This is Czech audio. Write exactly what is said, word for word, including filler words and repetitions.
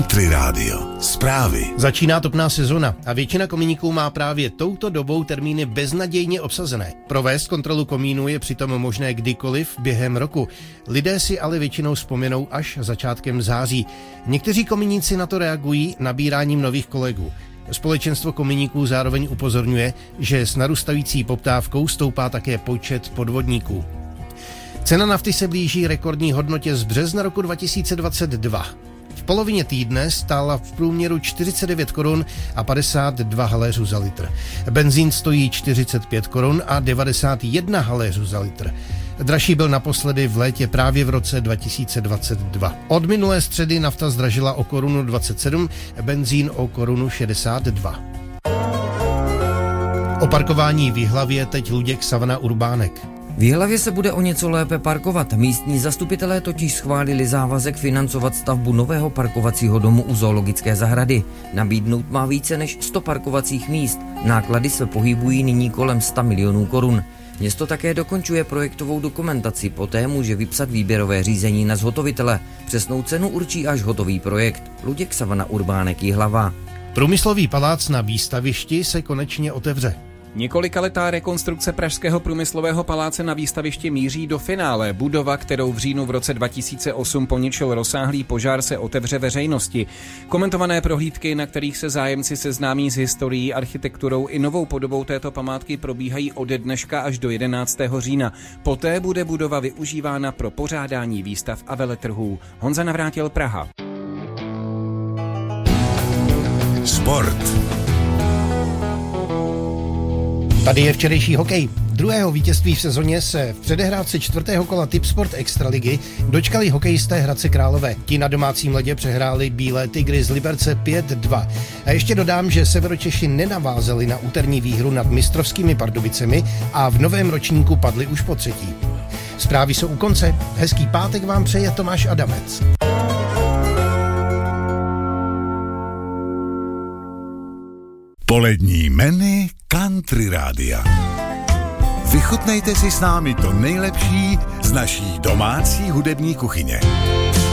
Country Radio. Zprávy. Začíná topná sezona a většina komíníků má právě touto dobou termíny beznadějně obsazené. Provést kontrolu komínů je přitom možné kdykoliv během roku. Lidé si ale většinou vzpomenou až začátkem září. Někteří komíníci na to reagují nabíráním nových kolegů. Společenstvo komíníků zároveň upozorňuje, že s narůstající poptávkou stoupá také počet podvodníků. Cena nafty se blíží rekordní hodnotě z března roku dva tisíce dvacet dva. V polovině týdne stála v průměru čtyřicet devět korun a padesát dva haléřů za litr. Benzín stojí čtyřicet pět korun a devadesát jedna haléřů za litr. Dražší byl naposledy v létě právě v roce dva tisíce dvacet dva. Od minulé středy nafta zdražila o korunu dvacet sedm, benzín o korunu šedesát dva. O parkování v Jihlavě teď Luděk Savana Urbánek. V Jihlavě se bude o něco lépe parkovat. Místní zastupitelé totiž schválili závazek financovat stavbu nového parkovacího domu u zoologické zahrady. Nabídnout má více než sto parkovacích míst. Náklady se pohybují nyní kolem sto milionů korun. Město také dokončuje projektovou dokumentaci, poté může vypsat výběrové řízení na zhotovitele. Přesnou cenu určí až hotový projekt. Luděk Savana Urbánek, Jihlava. Průmyslový palác na Výstavišti se konečně otevře. Několikaletá rekonstrukce pražského průmyslového paláce na Výstavišti míří do finále. Budova, kterou v říjnu v roce dva tisíce osm poničil rozsáhlý požár, se otevře veřejnosti. Komentované prohlídky, na kterých se zájemci seznámí s historií, architekturou i novou podobou této památky, probíhají ode dneška až do jedenáctého října. Poté bude budova využívána pro pořádání výstav a veletrhů. Honza Navrátil, Praha. Sport. Tady je včerejší hokej. Druhého vítězství v sezóně se v předehrávce čtvrtého kola Tipsport Extraligy dočkali hokejisté Hradce Králové. Ti na domácím ledě přehráli Bílé tygry z Liberce pět dva. A ještě dodám, že Severočeši nenavázali na úterní výhru nad mistrovskými Pardubicemi a v novém ročníku padli už po třetí. Zprávy jsou u konce. Hezký pátek vám přeje Tomáš Adamec. Polední menu Country Rádia. Vychutnejte si s námi to nejlepší z naší domácí hudební kuchyně.